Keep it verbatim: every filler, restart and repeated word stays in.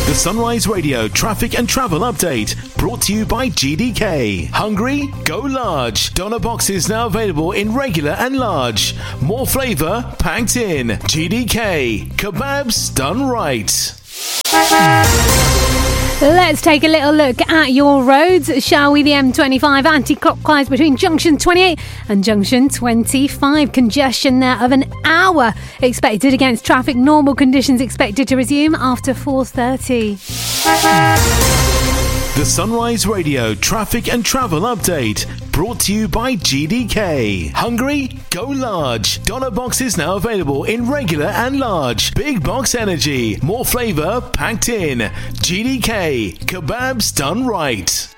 The Sunrise Radio traffic and travel update brought to you by G D K. Hungry? Go large. Doner boxes now available in regular and large. More flavour packed in. G D K. Kebabs done right. Let's take a little look at your roads, shall we? The M twenty-five anti-clockwise between junction twenty-eight and junction twenty-five. Congestion there of an hour expected against traffic. Normal conditions expected to resume after four thirty. The Sunrise Radio traffic and travel update brought to you by G D K. Hungry? Go large. Doner boxes now available in regular and large. Big box energy. More flavour packed in. G D K. Kebabs done right.